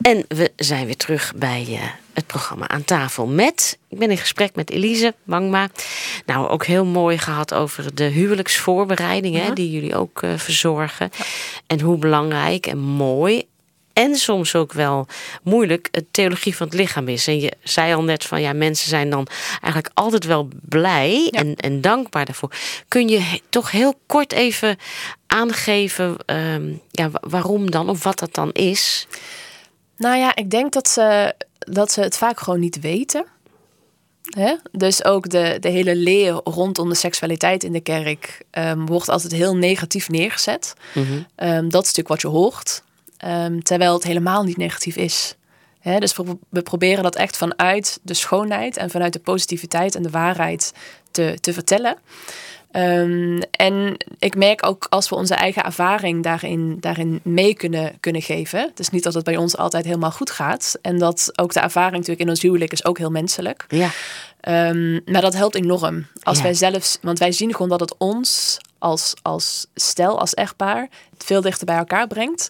En we zijn weer terug bij het programma Aan tafel met... Ik ben in gesprek met Elise Bangma. Nou, ook heel mooi gehad over de huwelijksvoorbereidingen... die jullie ook verzorgen. Ja. En hoe belangrijk en mooi... en soms ook wel moeilijk het theologie van het lichaam is. En je zei al net van, mensen zijn dan eigenlijk altijd wel blij... en dankbaar daarvoor. Kun je toch heel kort even aangeven waarom dan... of wat dat dan is... Nou ja, ik denk dat ze het vaak gewoon niet weten. Hè? Dus ook de hele leer rondom de seksualiteit in de kerk... wordt altijd heel negatief neergezet. Mm-hmm. Dat is natuurlijk wat je hoort. Terwijl het helemaal niet negatief is. Hè? Dus we proberen dat echt vanuit de schoonheid... en vanuit de positiviteit en de waarheid te vertellen... En ik merk ook als we onze eigen ervaring daarin mee kunnen geven. Het is niet dat het bij ons altijd helemaal goed gaat. En dat ook de ervaring natuurlijk in ons huwelijk is ook heel menselijk. Ja. Maar dat helpt enorm. Als wij zelf, want wij zien gewoon dat het ons als stel, als echtpaar... veel dichter bij elkaar brengt.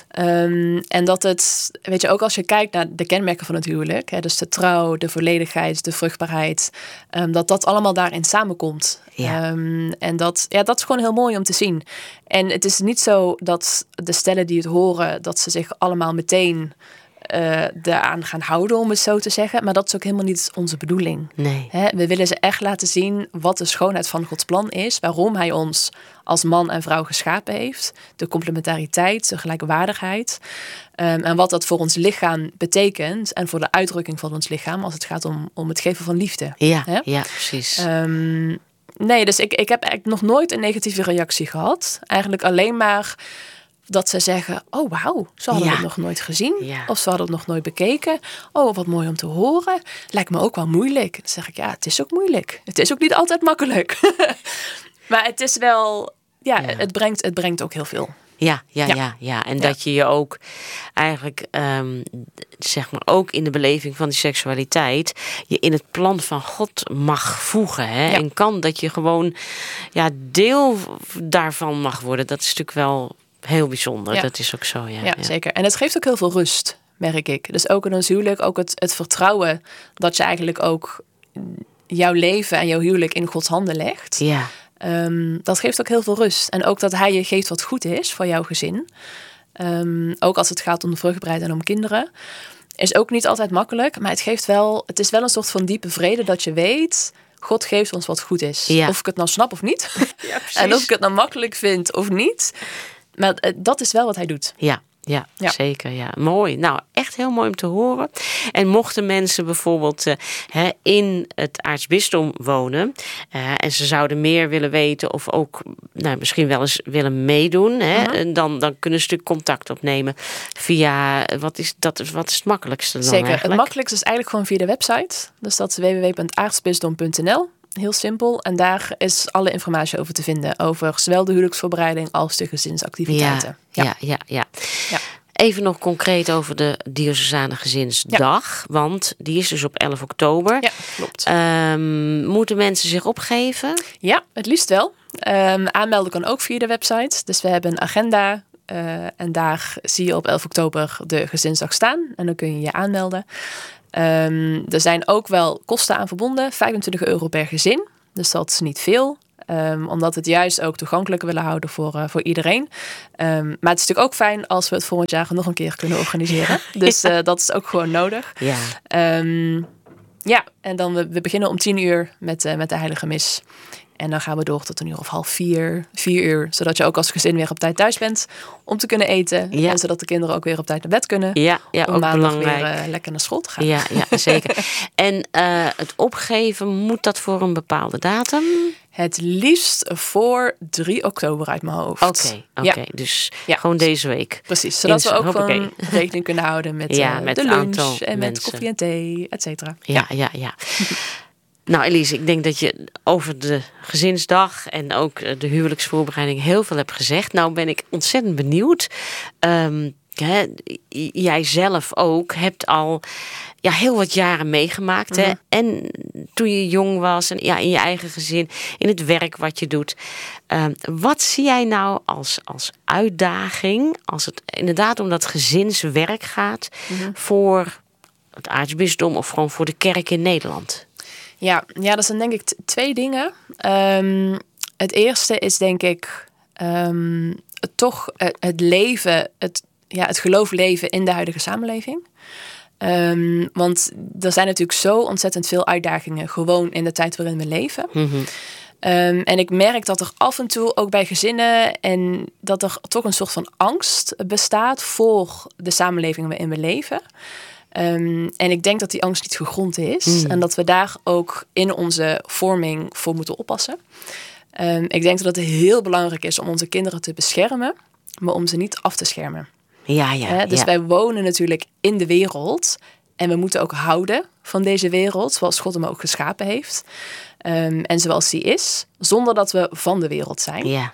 En dat het, weet je, ook als je kijkt naar de kenmerken van het huwelijk... Hè, dus de trouw, de volledigheid, de vruchtbaarheid... dat allemaal daarin samenkomt. Ja. En dat is gewoon heel mooi om te zien. En het is niet zo dat de stellen die het horen... dat ze zich allemaal meteen... daaraan gaan houden, om het zo te zeggen. Maar dat is ook helemaal niet onze bedoeling. Nee. We willen ze echt laten zien wat de schoonheid van Gods plan is. Waarom hij ons als man en vrouw geschapen heeft. De complementariteit, de gelijkwaardigheid. En wat dat voor ons lichaam betekent. En voor de uitdrukking van ons lichaam. Als het gaat om het geven van liefde. Ja, ja precies. Nee, dus ik heb eigenlijk nog nooit een negatieve reactie gehad. Eigenlijk alleen maar... dat ze zeggen, oh wauw, ze hadden het nog nooit gezien. Ja. Of ze hadden het nog nooit bekeken. Oh, wat mooi om te horen. Lijkt me ook wel moeilijk. Dan zeg ik, het is ook moeilijk. Het is ook niet altijd makkelijk. Maar het is wel, het brengt ook heel veel. Ja. En dat je ook eigenlijk, zeg maar ook in de beleving van die seksualiteit... je in het plan van God mag voegen. Hè? Ja. En kan dat je gewoon deel daarvan mag worden. Dat is natuurlijk wel... heel bijzonder, dat is ook zo, ja, zeker. En het geeft ook heel veel rust, merk ik. Dus ook in ons huwelijk, ook het vertrouwen... dat je eigenlijk ook jouw leven en jouw huwelijk in Gods handen legt. Ja. Dat geeft ook heel veel rust. En ook dat hij je geeft wat goed is voor jouw gezin. Ook als het gaat om de vruchtbaarheid en om kinderen. Is ook niet altijd makkelijk, maar het is wel een soort van diepe vrede... dat je weet... God geeft ons wat goed is. Ja. Of ik het nou snap of niet. Ja, en of ik het nou makkelijk vind of niet... Maar dat is wel wat hij doet. Ja, zeker. Ja. Mooi. Nou, echt heel mooi om te horen. En mochten mensen bijvoorbeeld in het aartsbisdom wonen... en ze zouden meer willen weten... of ook misschien wel eens willen meedoen... dan kunnen ze natuurlijk contact opnemen via... Wat is het makkelijkste dan Zeker. eigenlijk? Het makkelijkste is eigenlijk gewoon via de website. Dus dat is www.aartsbisdom.nl. Heel simpel. En daar is alle informatie over te vinden. Over zowel de huwelijksvoorbereiding als de gezinsactiviteiten. Ja. Even nog concreet over de Diocesane Gezinsdag. Ja. Want die is dus op 11 oktober. Ja, klopt. Moeten mensen zich opgeven? Ja, het liefst wel. Aanmelden kan ook via de website. Dus we hebben een agenda. En daar zie je op 11 oktober de Gezinsdag staan. En dan kun je je aanmelden. Er zijn ook wel kosten aan verbonden. €25 per gezin. Dus dat is niet veel. Omdat we het juist ook toegankelijk willen houden voor iedereen. Maar het is natuurlijk ook fijn als we het volgend jaar nog een keer kunnen organiseren. Dus dat is ook gewoon nodig. Ja. En dan we beginnen om 10:00 met de heilige mis. En dan gaan we door tot 3:30, 4:00. Zodat je ook als gezin weer op tijd thuis bent om te kunnen eten. Ja. En zodat de kinderen ook weer op tijd naar bed kunnen. Ja, om ook maandag belangrijk. Weer lekker naar school te gaan. Ja, zeker. En het opgeven, moet dat voor een bepaalde datum? Het liefst voor 3 oktober uit mijn hoofd. Oké. Dus gewoon deze week. Precies, zodat we ook gewoon rekening kunnen houden met de lunch en met mensen. koffie en thee, et cetera. Ja. Nou Elise, ik denk dat je over de gezinsdag en ook de huwelijksvoorbereiding heel veel hebt gezegd. Nou ben ik ontzettend benieuwd. jij zelf ook hebt al heel wat jaren meegemaakt. Hè? En toen je jong was en in je eigen gezin, in het werk wat je doet. Wat zie jij nou als uitdaging als het inderdaad om dat gezinswerk gaat voor het aartsbisdom of gewoon voor de kerk in Nederland? Ja, dat zijn denk ik 2 dingen. Het eerste is denk ik toch het leven, het geloof leven in de huidige samenleving. Want er zijn natuurlijk zo ontzettend veel uitdagingen gewoon in de tijd waarin we leven. En ik merk dat er af en toe ook bij gezinnen en dat er toch een soort van angst bestaat voor de samenleving waarin we leven. En ik denk dat die angst niet gegrond is en dat we daar ook in onze vorming voor moeten oppassen. Ik denk dat het heel belangrijk is om onze kinderen te beschermen, maar om ze niet af te schermen. Dus wij wonen natuurlijk in de wereld en we moeten ook houden van deze wereld zoals God hem ook geschapen heeft. En zoals die is, zonder dat we van de wereld zijn.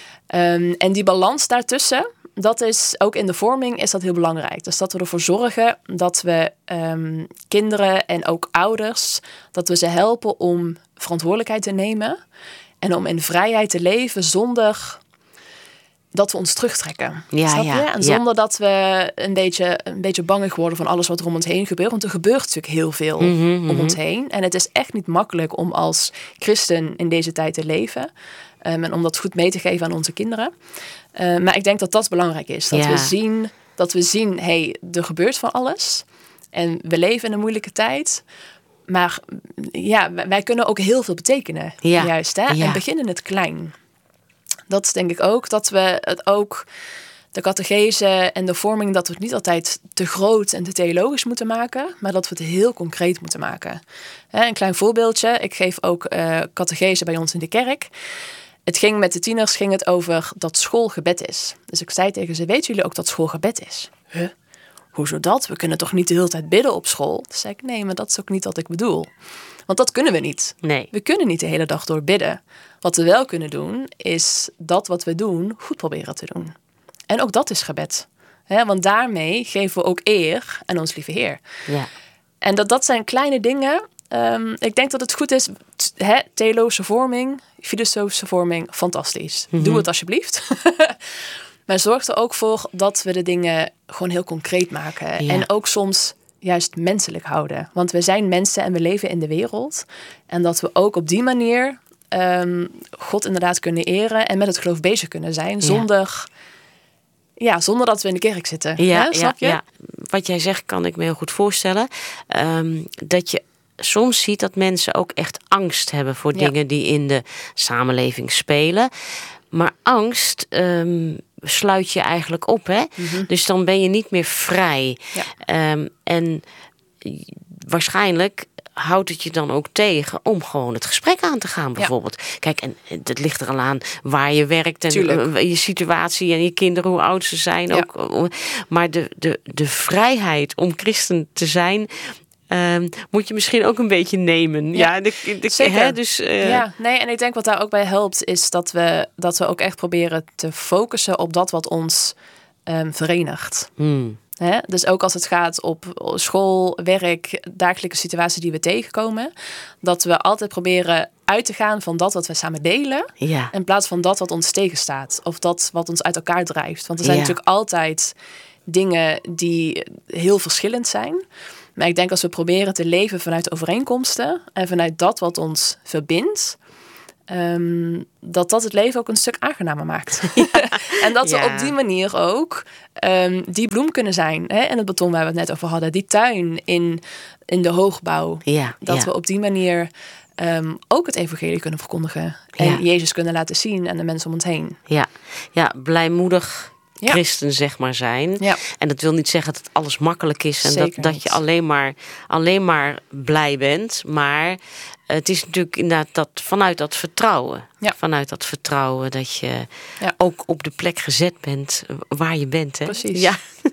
En die balans daartussen, dat is ook in de vorming is dat heel belangrijk. Dus dat we ervoor zorgen dat we kinderen en ook ouders, dat we ze helpen om verantwoordelijkheid te nemen en om in vrijheid te leven zonder dat we ons terugtrekken. Snap je? En zonder dat we een beetje bangig worden van alles wat er om ons heen gebeurt. Want er gebeurt natuurlijk heel veel om ons heen. En het is echt niet makkelijk om als christen in deze tijd te leven. En om dat goed mee te geven aan onze kinderen. Maar ik denk dat dat belangrijk is. Dat we zien, hey, er gebeurt van alles. En we leven in een moeilijke tijd. Maar wij kunnen ook heel veel betekenen. Juist, hè? En beginnen het klein. Dat is denk ik ook, dat we het ook, de catechese en de vorming, dat we het niet altijd te groot en te theologisch moeten maken, maar dat we het heel concreet moeten maken. Een klein voorbeeldje, ik geef ook catechese bij ons in de kerk. Met de tieners ging het over dat schoolgebed is. Dus ik zei tegen ze, weten jullie ook dat schoolgebed is? Hoezo dat? We kunnen toch niet de hele tijd bidden op school? Toen zei ik, nee, maar dat is ook niet wat ik bedoel. Want dat kunnen we niet. Nee. We kunnen niet de hele dag door bidden. Wat we wel kunnen doen, is dat wat we doen goed proberen te doen. En ook dat is gebed. Want daarmee geven we ook eer aan ons lieve Heer. En dat zijn kleine dingen. Ik denk dat het goed is, theologische vorming, filosofische vorming, fantastisch. Doe het alsjeblieft. Maar zorg er ook voor dat we de dingen gewoon heel concreet maken. En ook soms juist menselijk houden. Want we zijn mensen en we leven in de wereld. En dat we ook op die manier God inderdaad kunnen eren en met het geloof bezig kunnen zijn. Zonder dat we in de kerk zitten. Snap je? Wat jij zegt kan ik me heel goed voorstellen. Dat je soms ziet dat mensen ook echt angst hebben voor dingen die in de samenleving spelen. Maar angst sluit je eigenlijk op. Hè? Dus dan ben je niet meer vrij. En waarschijnlijk houdt het je dan ook tegen om gewoon het gesprek aan te gaan bijvoorbeeld. Kijk, en het ligt er al aan waar je werkt en je situatie en je kinderen, hoe oud ze zijn. Ook, maar de vrijheid om christen te zijn, moet je misschien ook een beetje nemen. Zeker. Dus, en ik denk wat daar ook bij helpt is dat we ook echt proberen te focussen op dat wat ons verenigt. Dus ook als het gaat op school, werk, dagelijkse situaties die we tegenkomen, dat we altijd proberen uit te gaan van dat wat we samen delen, in plaats van dat wat ons tegenstaat of dat wat ons uit elkaar drijft. Want er zijn natuurlijk altijd dingen die heel verschillend zijn. Maar ik denk als we proberen te leven vanuit overeenkomsten en vanuit dat wat ons verbindt, dat het leven ook een stuk aangenamer maakt. En dat we op die manier ook die bloem kunnen zijn. En het beton waar we het net over hadden. Die tuin in de hoogbouw. Dat we op die manier ook het evangelie kunnen verkondigen. En Jezus kunnen laten zien aan de mensen om ons heen. Blijmoedig christen zeg maar zijn. En dat wil niet zeggen dat alles makkelijk is en dat je alleen maar blij bent. Maar het is natuurlijk inderdaad vanuit dat vertrouwen. Vanuit dat vertrouwen dat je ook op de plek gezet bent waar je bent. Hè? Precies.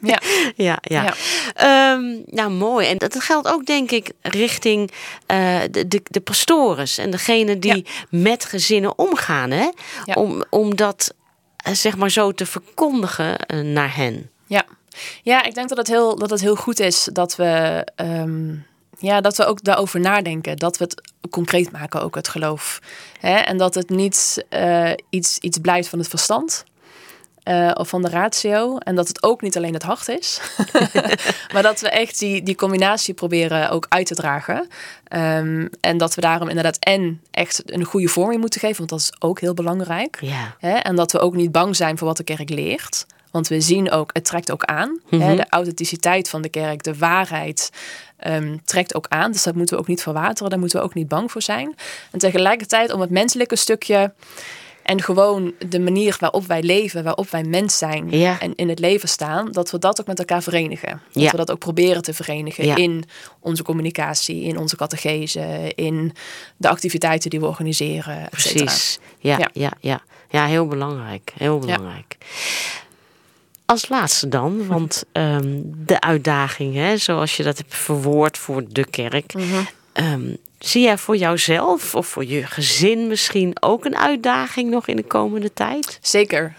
Nou, mooi. En dat geldt ook denk ik richting de pastores en degene die met gezinnen omgaan. Hè? Om dat zeg maar zo te verkondigen naar hen. Ja, ik denk dat het heel goed is dat we ook daarover nadenken. Dat we het concreet maken, ook het geloof. En dat het niet iets blijft van het verstand. Of van de ratio. En dat het ook niet alleen het hart is. Maar dat we echt die combinatie proberen ook uit te dragen. En dat we daarom inderdaad echt een goede vorm in moeten geven. Want dat is ook heel belangrijk. Ja. En dat we ook niet bang zijn voor wat de kerk leert. Want we zien ook, het trekt ook aan. Mm-hmm. De authenticiteit van de kerk, de waarheid trekt ook aan. Dus dat moeten we ook niet verwateren. Daar moeten we ook niet bang voor zijn. En tegelijkertijd om het menselijke stukje en gewoon de manier waarop wij leven, waarop wij mens zijn en in het leven staan, dat we dat ook met elkaar verenigen. Dat we dat ook proberen te verenigen in onze communicatie, in onze catechese, in de activiteiten die we organiseren. Precies. Ja, heel belangrijk. Heel belangrijk. Ja. Als laatste dan, want de uitdaging, zoals je dat hebt verwoord voor de kerk. Mm-hmm. Zie jij voor jouzelf of voor je gezin misschien ook een uitdaging nog in de komende tijd? Zeker.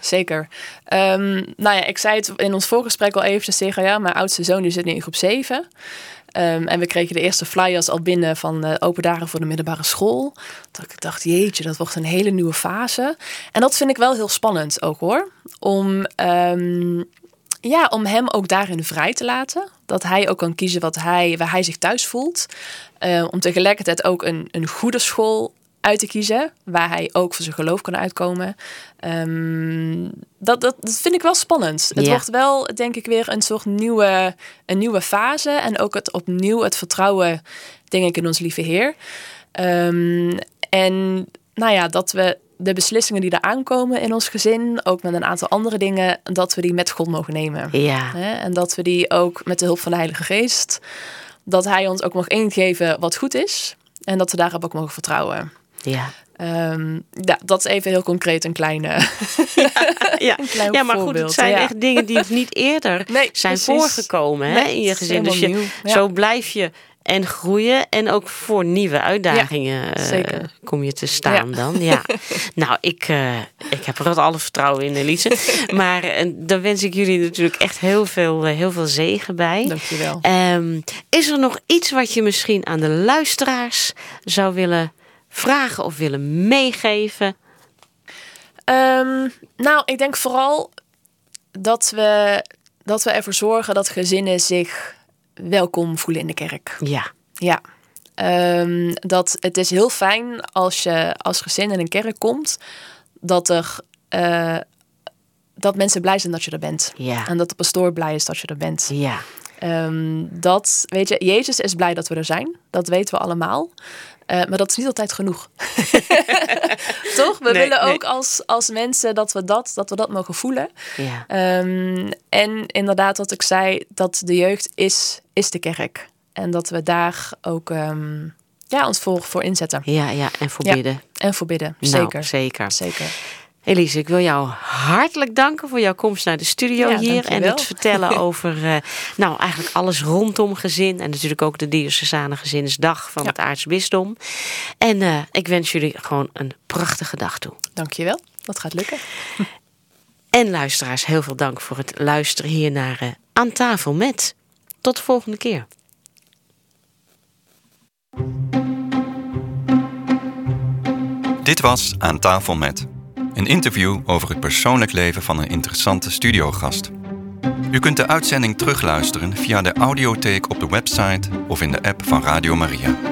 Ik zei het in ons voorgesprek al eventjes tegen mijn oudste zoon die zit nu in groep 7. En we kregen de eerste flyers al binnen van de open dagen voor de middelbare school. Dat ik dacht, jeetje, dat wordt een hele nieuwe fase. En dat vind ik wel heel spannend ook hoor. Om hem ook daarin vrij te laten. Dat hij ook kan kiezen waar hij zich thuis voelt. Om tegelijkertijd ook een goede school uit te kiezen. Waar hij ook voor zijn geloof kan uitkomen. Dat vind ik wel spannend. Het wordt wel, denk ik, weer een soort nieuwe fase. En ook opnieuw het vertrouwen, denk ik, in ons lieve Heer. Dat we de beslissingen die er aankomen in ons gezin, ook met een aantal andere dingen, dat we die met God mogen nemen. Ja. En dat we die ook met de hulp van de Heilige Geest, dat Hij ons ook mag ingeven wat goed is. En dat we daarop ook mogen vertrouwen. Ja. Dat is even heel concreet een kleine een klein maar voorbeeld. Goed, het zijn echt dingen die niet eerder zijn voorgekomen in je gezin. Dus zo blijf je en groeien en ook voor nieuwe uitdagingen kom je te staan dan. Ja. Nou, ik heb er alle vertrouwen in, Elise. Maar daar wens ik jullie natuurlijk echt heel veel zegen bij. Dankjewel. Is er nog iets wat je misschien aan de luisteraars zou willen vragen of willen meegeven? Ik denk vooral dat we ervoor zorgen dat gezinnen zich welkom voelen in de kerk. Ja. Dat het is heel fijn als je als gezin in een kerk komt, dat mensen blij zijn dat je er bent. Ja. En dat de pastoor blij is dat je er bent. Ja. Jezus is blij dat we er zijn. Dat weten we allemaal. Maar dat is niet altijd genoeg. Toch? We willen ook als mensen dat we dat mogen voelen. Ja. En inderdaad wat ik zei, dat de jeugd is de kerk. En dat we daar ook ons voor inzetten. Ja, en voor bidden. Ja, en voor bidden, zeker. Elise, ik wil jou hartelijk danken voor jouw komst naar de studio hier. En het vertellen over eigenlijk alles rondom gezin. En natuurlijk ook de Diocesane Gezinsdag van het Aartsbisdom. En ik wens jullie gewoon een prachtige dag toe. Dankjewel, dat gaat lukken. En luisteraars, heel veel dank voor het luisteren hier naar Aan Tafel Met. Tot de volgende keer. Dit was Aan Tafel Met. Een interview over het persoonlijk leven van een interessante studiogast. U kunt de uitzending terugluisteren via de audiotheek op de website of in de app van Radio Maria.